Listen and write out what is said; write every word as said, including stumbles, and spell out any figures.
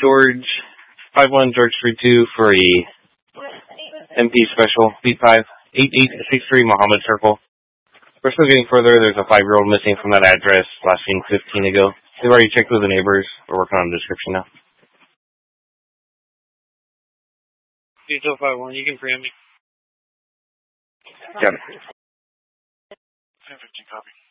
George, five one George three two for a M P special, beat five, eight eight six three Mohammed Circle. We're still getting further. There's a five-year-old missing from that address last seen fifteen ago. We've already checked with the neighbors. We're working on the description now. Detail five one, you can preempt me. Got it. ten fifteen, copy.